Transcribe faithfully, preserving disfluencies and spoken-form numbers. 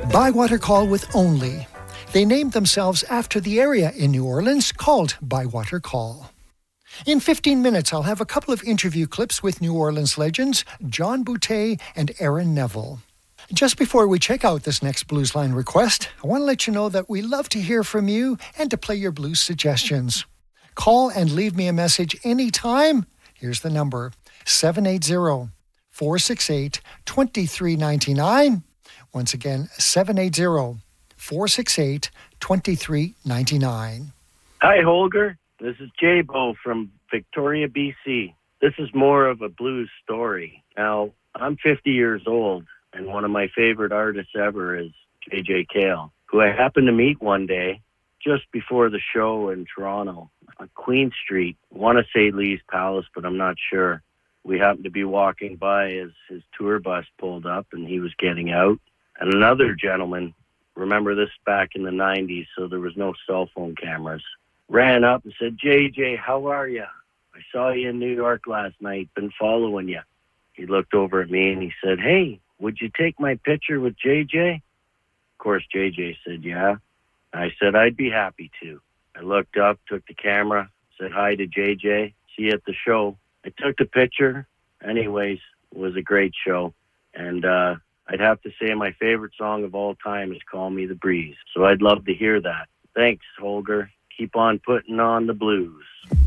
Bywater Call with Only. They named themselves after the area in New Orleans called Bywater Call. In fifteen minutes, I'll have a couple of interview clips with New Orleans legends John Boutte and Aaron Neville. Just before we check out this next Blues Line request, I want to let you know that we love to hear from you and to play your blues suggestions. Call and leave me a message anytime. Here's the number, seven eight zero, four six eight, two three nine nine. Once again, seven eight zero, four six eight, two three nine nine. Hi, Holger. This is J-Bo from Victoria, B C. This is more of a blues story. Now, I'm fifty years old, and one of my favorite artists ever is J J Cale, who I happened to meet one day just before the show in Toronto on Queen Street. I want to say Lee's Palace, but I'm not sure. We happened to be walking by as his tour bus pulled up, and he was getting out. And another gentleman, remember this back in the nineties, so there was no cell phone cameras, ran up and said, J J, how are you? I saw you in New York last night, been following you. He looked over at me and he said, hey, would you take my picture with J J? Of course, J J said, yeah. I said, I'd be happy to. I looked up, took the camera, said hi to J J, see you at the show. I took the picture. Anyways, it was a great show. And uh, I'd have to say my favorite song of all time is Call Me the Breeze. So I'd love to hear that. Thanks, Holger. Keep on putting on the blues.